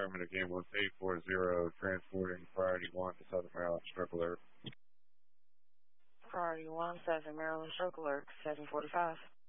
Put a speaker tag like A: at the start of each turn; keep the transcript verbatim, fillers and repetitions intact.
A: affirmative, game one eight four zero, transporting priority one to Southern Maryland, stroke alert.
B: Priority one, Southern Maryland, stroke alert, seven forty-five.